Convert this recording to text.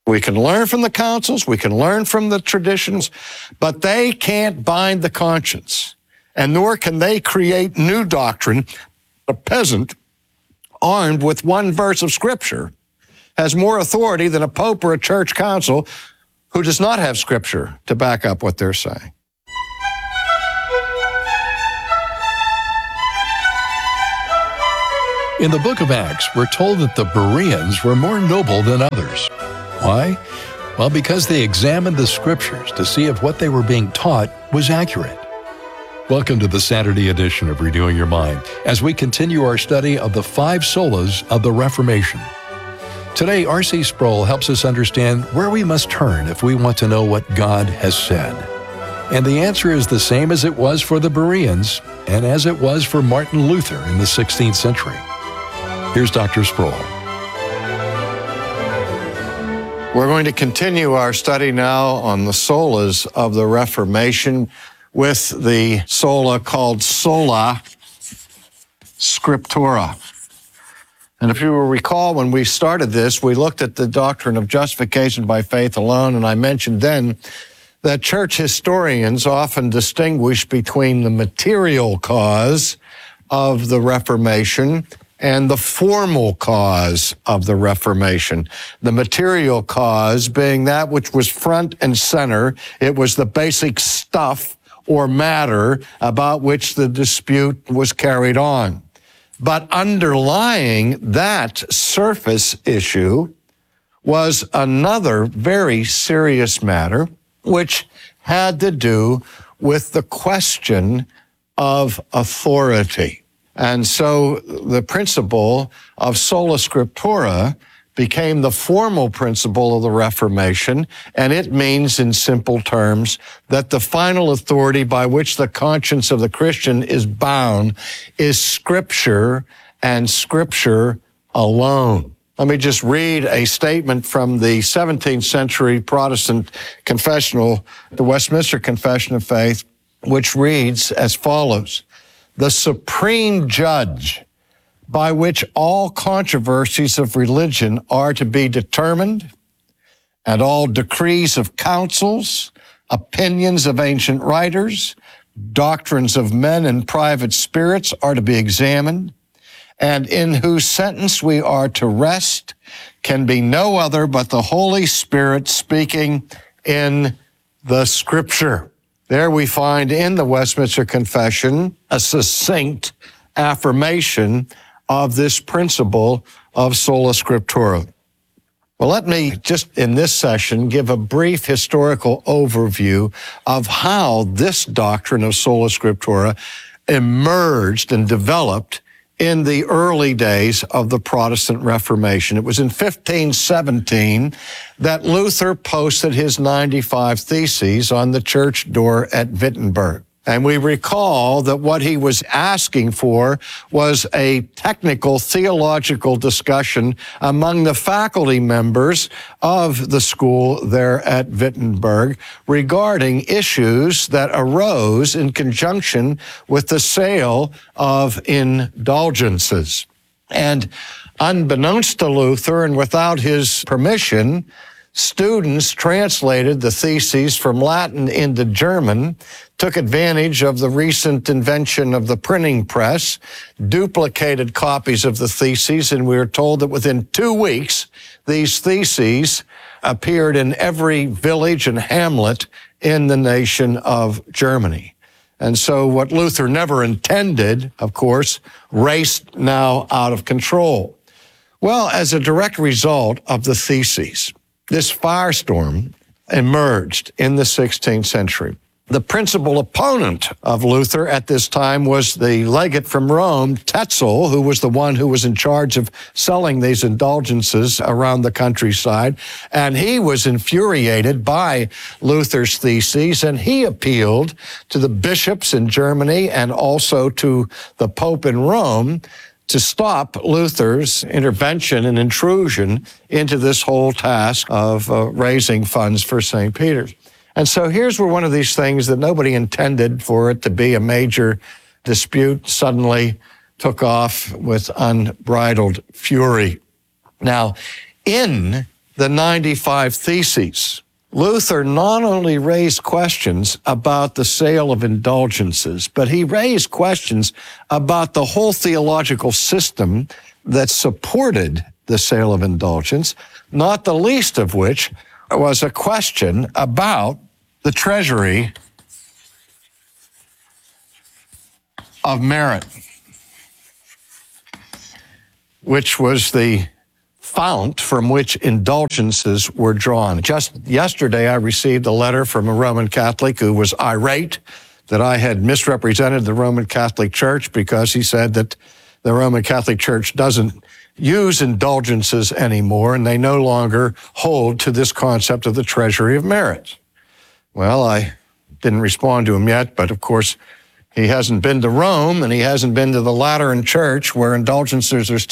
We can learn from the councils, we can learn from the traditions, but they can't bind the conscience, and nor can they create new doctrine. A peasant armed with one verse of Scripture has more authority than a pope or a church council who does not have Scripture to back up what they're saying. In the book of Acts, we're told that the Bereans were more noble than others. Why? Well, because they examined the Scriptures to see if what they were being taught was accurate. Welcome to the Saturday edition of Renewing Your Mind, as we continue our study of the 5 solas of the Reformation. Today, R.C. Sproul helps us understand where we must turn if we want to know what God has said. And the answer is the same as it was for the Bereans and as it was for Martin Luther in the 16th century. Here's Dr. Sproul. We're going to continue our study now on the solas of the Reformation with the sola called Sola Scriptura. And if you will recall, when we started this, we looked at the doctrine of justification by faith alone, and I mentioned then that church historians often distinguish between the material cause of the Reformation and the formal cause of the Reformation. The material cause being that which was front and center. It was the basic stuff or matter about which the dispute was carried on. But underlying that surface issue was another very serious matter, which had to do with the question of authority. And so the principle of sola scriptura became the formal principle of the Reformation, and it means in simple terms that the final authority by which the conscience of the Christian is bound is Scripture and Scripture alone. Let me just read a statement from the 17th century Protestant confessional, the Westminster Confession of Faith, which reads as follows: "The supreme judge by which all controversies of religion are to be determined, and all decrees of councils, opinions of ancient writers, doctrines of men and private spirits are to be examined, and in whose sentence we are to rest, can be no other but the Holy Spirit speaking in the Scripture." There we find in the Westminster Confession a succinct affirmation of this principle of sola scriptura. Well, let me just in this session give a brief historical overview of how this doctrine of sola scriptura emerged and developed in the early days of the Protestant Reformation. It was in 1517 that Luther posted his 95 Theses on the church door at Wittenberg. And we recall that what he was asking for was a technical theological discussion among the faculty members of the school there at Wittenberg regarding issues that arose in conjunction with the sale of indulgences. And unbeknownst to Luther and without his permission, students translated the theses from Latin into German, took advantage of the recent invention of the printing press, duplicated copies of the theses, and we are told that within 2 weeks, these theses appeared in every village and hamlet in the nation of Germany. And so what Luther never intended, of course, raced now out of control. Well, as a direct result of the theses, this firestorm emerged in the 16th century. The principal opponent of Luther at this time was the legate from Rome, Tetzel, who was the one who was in charge of selling these indulgences around the countryside. And he was infuriated by Luther's theses, and he appealed to the bishops in Germany and also to the Pope in Rome to stop Luther's intervention and intrusion into this whole task of raising funds for St. Peter's. And so here's where one of these things that nobody intended for it to be a major dispute suddenly took off with unbridled fury. Now, in the 95 Theses. Luther not only raised questions about the sale of indulgences, but he raised questions about the whole theological system that supported the sale of indulgence, not the least of which was a question about the treasury of merit, which was the fount from which indulgences were drawn. Just yesterday, I received a letter from a Roman Catholic who was irate that I had misrepresented the Roman Catholic Church because he said that the Roman Catholic Church doesn't use indulgences anymore and they no longer hold to this concept of the treasury of merit. Well, I didn't respond to him yet, but of course, he hasn't been to Rome and he hasn't been to the Lateran Church where indulgences are still